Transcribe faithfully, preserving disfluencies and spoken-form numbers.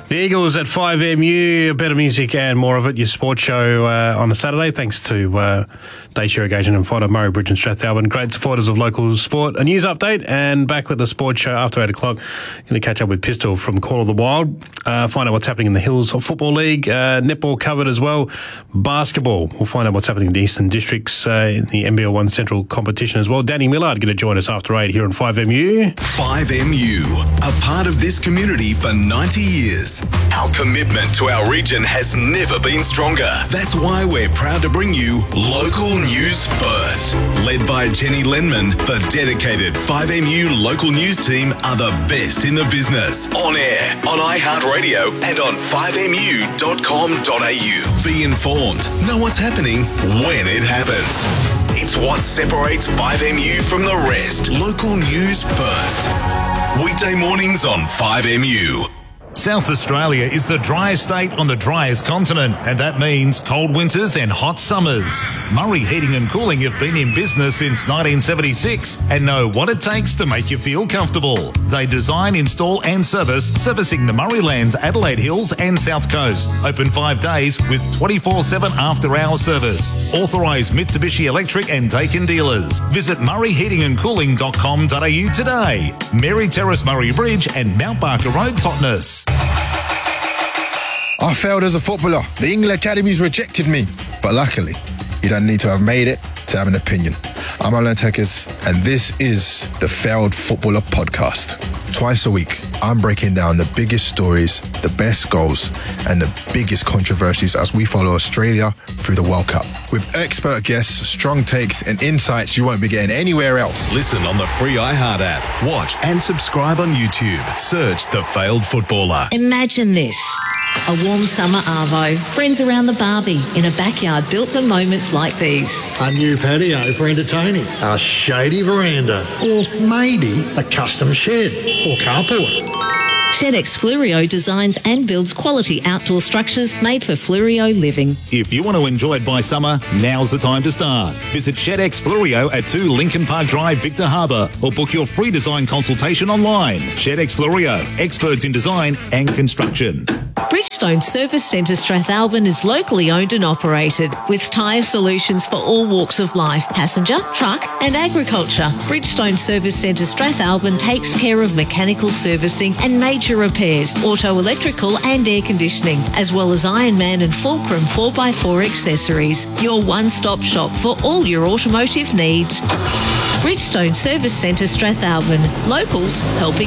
The Eagles at five M U, better music and more of it. Your sports show uh, on a Saturday. Thanks to uh, Dacia Irrigation and Fodder, Murray Bridge and Strathalbyn. Great supporters of local sport. A news update and back with the sports show after eight o'clock. Going to catch up with Pistol from Call of the Wild. Uh, find out what's happening in the Hills Football League. Uh, netball covered as well. Basketball. We'll find out what's happening in the Eastern Districts uh, in the N B L one Central competition as well. Danny Millard going to join us after eight here on five M U. five M U, a part of this community for ninety years. Our commitment to our region has never been stronger. That's why we're proud to bring you local news first. Led by Jenny Lenman, the dedicated five M U local news team are the best in the business. On air, on iHeartRadio, and on five M U dot com dot a u. Be informed. Know what's happening when it happens. It's what separates five M U from the rest. Local news first. Weekday mornings on five M U. South Australia is the driest state on the driest continent, and that means cold winters and hot summers. Murray Heating and Cooling have been in business since nineteen seventy-six and know what it takes to make you feel comfortable. They design, install and service, servicing the Murraylands, Adelaide Hills and South Coast. Open five days with twenty-four seven after-hour service. Authorised Mitsubishi Electric and Daikin dealers. Visit murray heating and cooling dot com dot a u today. Mary Terrace, Murray Bridge and Mount Barker Road, Totnes. I failed as a footballer. The England Academies rejected me. But luckily, you don't need to have made it to have an opinion. I'm Alan Tekers, and this is the Failed Footballer Podcast. Twice a week, I'm breaking down the biggest stories, the best goals, and the biggest controversies as we follow Australia through the World Cup. With expert guests, strong takes, and insights you won't be getting anywhere else. Listen on the free iHeart app. Watch and subscribe on YouTube. Search The Failed Footballer. Imagine this. A warm summer arvo, friends around the barbie, in a backyard built for moments like these. A new patio for entertaining, a shady veranda, or maybe a custom shed or carport. ShedX Flurio designs and builds quality outdoor structures made for Flurio living. If you want to enjoy it by summer, now's the time to start. Visit ShedX Flurio at two Lincoln Park Drive, Victor Harbour, or book your free design consultation online. ShedX Flurio, experts in design and construction. Bridgestone Service Centre Strathalbyn is locally owned and operated with tyre solutions for all walks of life, passenger, truck and agriculture. Bridgestone Service Centre Strathalbyn takes care of mechanical servicing and major repairs, auto electrical and air conditioning, as well as Ironman and Fulcrum four by four accessories. Your one-stop shop for all your automotive needs. Bridgestone Service Centre Strathalbyn. Locals helping